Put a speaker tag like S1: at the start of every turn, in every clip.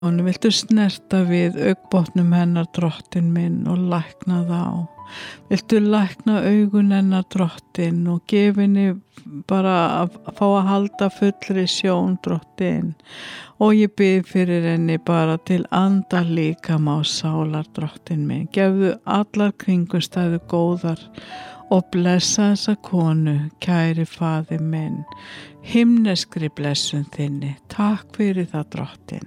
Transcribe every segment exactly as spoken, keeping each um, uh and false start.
S1: Honum viltu snerta við augnbotnum hennar Drottinn minn og lækna þá. Viltu lækna augun hennar Drottinn og gefa henni bara að fá að halda fullri sjón Drottinn. Og ég bið fyrir henni bara til anda líkama og sálar Drottinn minn. Gefðu allar kringumstæður góðar og blessa þessa konu, kæri faðir minn. Himneskri blessun þinni. Takk fyrir það Drottinn.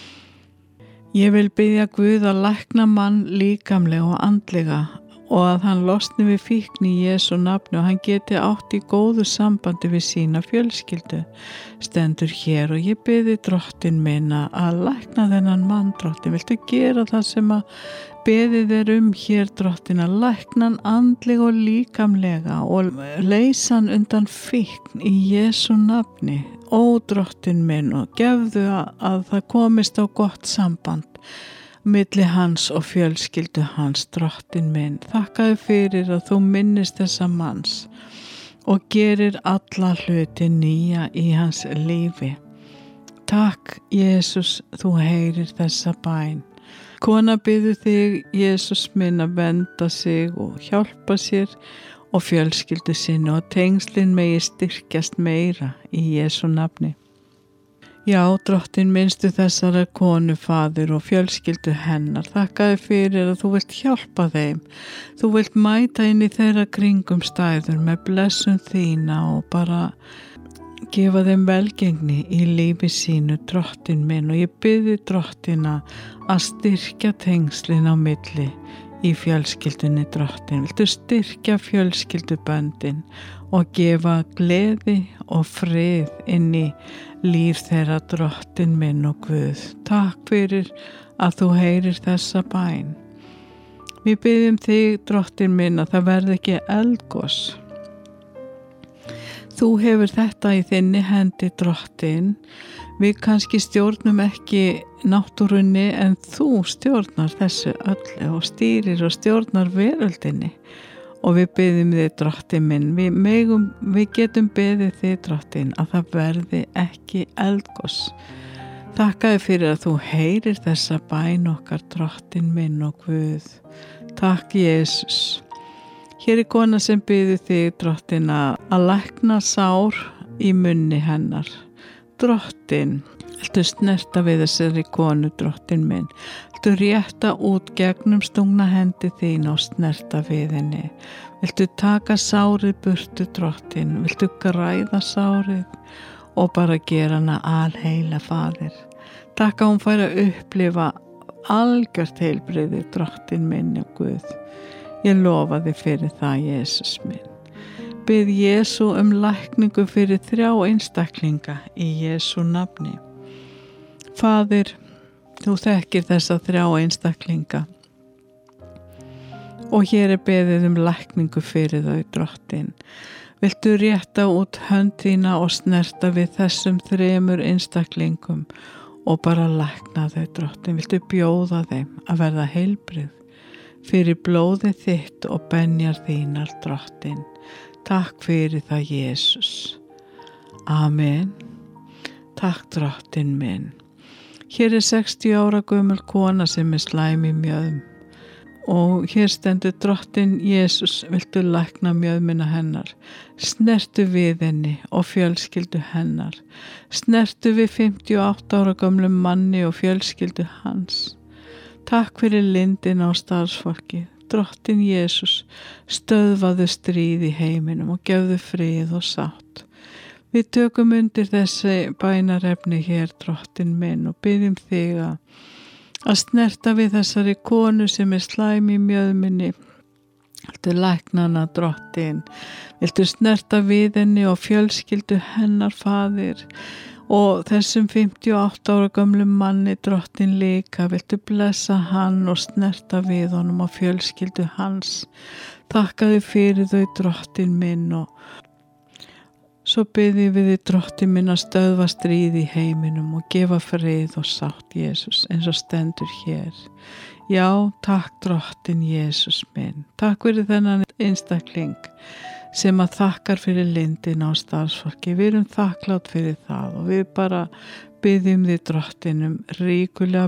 S1: Ég vil biðja Guð að lækna mann líkamlega og andlega og að hann losni við fíkn í Jesú nafni og hann geti átt í góðu sambandi við sína fjölskyldu. Stendur hér og ég biði Drottinn minna að lækna þennan mann Drottinn. Viltu gera það sem að beðið er um hér Drottinn, að lækna hann andlega og líkamlega og leysa hann undan fíkn í Jesú nafni. Ó Drottinn minn, og gefðu að, að það komist á gott samband milli hans og fjölskyldu hans, Drottinn minn. Þakkaðu fyrir að þú minnist þessa manns og gerir alla hluti nýja í hans lífi. Takk, Jesús, þú heyrir þessa bæn. Kona biður þig, Jesús minn, að venda sig og hjálpa sér og fjölskyldu sinni og tengslin megi styrkjast meira í Jesú nafni. Já, Drottinn, minnstu þessara konu, faðir og fjölskyldu hennar. Þakkaðu fyrir að þú vilt hjálpa þeim. Þú vilt mæta inn í þeirra kringumstæður með blessun þína og bara gefa þeim velgengni í lífi sínu, Drottinn minn. Og ég biði Drottina að styrkja tengslin á milli í fjölskyldunni, Drottinn. Viltu styrkja fjölskylduböndin og gefa gleði og frið inn í líf þeirra, Drottinn minn og Guð. Takk fyrir að þú heyrir þessa bæn. Við biðjum þig, Drottinn minn, að það verði ekki eldgos. Þú hefur þetta í þinni hendi, Drottinn. Við kannski stjórnum ekki náttúrunni en þú stjórnar þessu öllu og stýrir og stjórnar veröldinni. Og við biðjum þig, Drottinn minn, við, megum, við getum biðið þig, Drottinn, að það verði ekki eldgos. Þakkaðu fyrir að þú heyrir þessa bæn okkar, Drottinn minn og Guð. Takk, Jesús. Hér er kona sem biður þig, Drottinn, að lækna sár í munni hennar. Drottinn, viltu snerta við þessari konu, Drottinn minn. Viltu rétta út gegnum stungna hendi þín og snerta við henni. Viltu taka sárið burtu, Drottinn. Viltu græða sárið og bara gera hana alheila, faðir. Takk að hún fær að upplifa algjört heilbrigði, Drottinn minn og Guð. Ég lofa þig fyrir það, Jesús minn. Bið Jesú um lækningu fyrir þrjá einstaklinga í Jesú nafni. Faðir, þú þekkir þessa þrjá einstaklinga og hér er beðið um lækningu fyrir þau, Drottinn. Viltu rétta út hönd þína og snerta við þessum þremur einstaklingum og bara lækna þau, Drottinn. Viltu bjóða þeim að verða heilbrigð fyrir blóðið þitt og benjar þínar, Drottinn. Takk fyrir það, Jesús. Amen. Takk, Drottinn minn. Hér er sextíu ára gömul kona sem er slæm í mjöðm og hér stendur, Drottinn Jesús, viltu lækna mjöðmina hennar. Snertu við henni og fjölskyldu hennar. Snertu við fimmtíu og átta ára gömlum manni og fjölskyldu hans. Takk fyrir lindin á starfsfólki. Drottinn Jesús, stöðvaðu stríð í heiminum og gefðu frið og sátt. Við tökum undir þessi bænarefni hér, Drottinn minn, og biðjum þig að snerta við þessari konu sem er slæm í mjöðminni. Viltu lækna hana, Drottinn. Viltu snerta við henni og fjölskyldu hennar, faðir. Og þessum fimmtíu og átta ára gömlum manni, Drottinn líka, viltu blessa hann og snerta við honum og fjölskyldu hans. Þakkaðu fyrir þau, Drottinn minn, og svo biðjum við þig, Drottinn minn, að stöðva stríð í heiminum og gefa frið og sátt, Jesús, eins og stendur hér. Já, takk, Drottinn Jesús minn. Takk fyrir þennan einstakling sem að þakkar fyrir lindin á starfsfólki. Við erum þakklátt fyrir það og við bara byggjum þið drottinum ríkulega